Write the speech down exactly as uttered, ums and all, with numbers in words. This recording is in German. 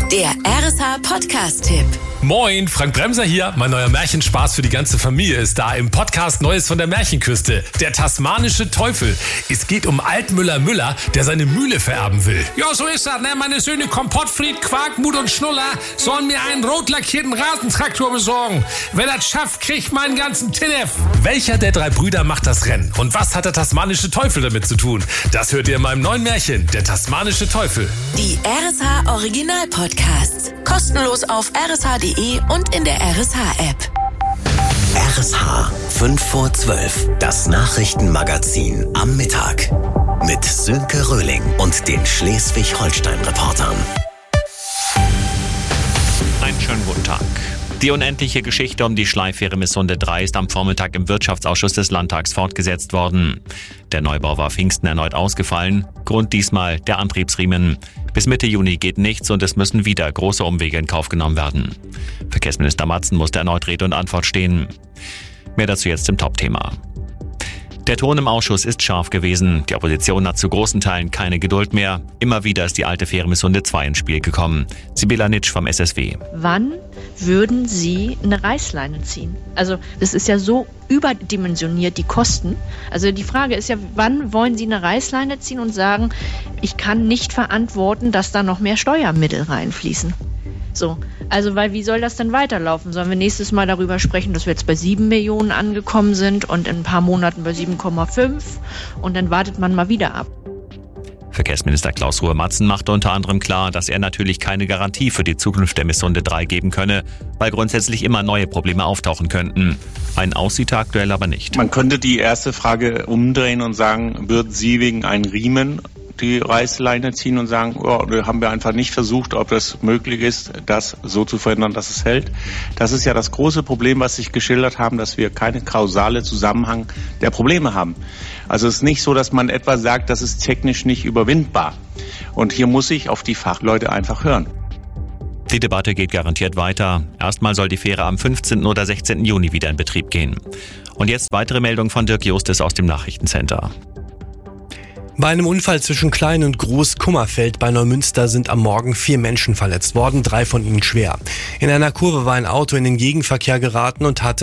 Der R S H-Podcast-Tipp. Moin, Frank Bremser hier. Mein neuer Märchenspaß für die ganze Familie ist da im Podcast Neues von der Märchenküste. Der tasmanische Teufel. Es geht um Altmüller Müller, der seine Mühle vererben will. Ja, so ist das, ne? Meine Söhne Kompottfried, Quark, Mut und Schnuller sollen mir einen rot lackierten Rasentraktor besorgen. Wer das schafft, kriegt meinen ganzen Tinnef. Welcher der drei Brüder macht das Rennen? Und was hat der tasmanische Teufel damit zu tun? Das hört ihr in meinem neuen Märchen, der tasmanische Teufel. Die R S H-Original-Podcasts. Kostenlos auf r s h punkt d e und in der R S H-App. R S H fünf vor zwölf, das Nachrichtenmagazin am Mittag. Mit Sönke Röhling und den Schleswig-Holstein-Reportern. Einen schönen guten Tag. Die unendliche Geschichte um die Schleifähre Missunde drei ist am Vormittag im Wirtschaftsausschuss des Landtags fortgesetzt worden. Der Neubau war Pfingsten erneut ausgefallen. Grund diesmal der Antriebsriemen. Bis Mitte Juni geht nichts und es müssen wieder große Umwege in Kauf genommen werden. Verkehrsminister Matzen musste erneut Rede und Antwort stehen. Mehr dazu jetzt im Top-Thema. Der Ton im Ausschuss ist scharf gewesen. Die Opposition hat zu großen Teilen keine Geduld mehr. Immer wieder ist die alte Fähre Missunde zwei ins Spiel gekommen. Sibylla Nitsch vom S S W. Wann würden Sie eine Reißleine ziehen? Also das ist ja so überdimensioniert, die Kosten. Also die Frage ist ja, wann wollen Sie eine Reißleine ziehen und sagen, ich kann nicht verantworten, dass da noch mehr Steuermittel reinfließen? So, also weil wie soll das denn weiterlaufen? Sollen wir nächstes Mal darüber sprechen, dass wir jetzt bei sieben Millionen angekommen sind und in ein paar Monaten bei sieben Komma fünf und dann wartet man mal wieder ab? Verkehrsminister Klaus Ruhe-Matzen machte unter anderem klar, dass er natürlich keine Garantie für die Zukunft der Missunde drei geben könne, weil grundsätzlich immer neue Probleme auftauchen könnten. Ein aussieht er aktuell aber nicht. Man könnte die erste Frage umdrehen und sagen, würden Sie wegen einem Riemen die Reißleine ziehen und sagen, oh, da haben wir einfach nicht versucht, ob das möglich ist, das so zu verändern, dass es hält. Das ist ja das große Problem, was Sie geschildert haben, dass wir keine kausale Zusammenhang der Probleme haben. Also es ist nicht so, dass man etwa sagt, das ist technisch nicht überwindbar. Und hier muss ich auf die Fachleute einfach hören. Die Debatte geht garantiert weiter. Erstmal soll die Fähre am fünfzehnten oder sechzehnten Juni wieder in Betrieb gehen. Und jetzt weitere Meldung von Dirk Justus aus dem Nachrichtencenter. Bei einem Unfall zwischen Klein- und Groß-Kummerfeld bei Neumünster sind am Morgen vier Menschen verletzt worden, drei von ihnen schwer. In einer Kurve war ein Auto in den Gegenverkehr geraten und hatte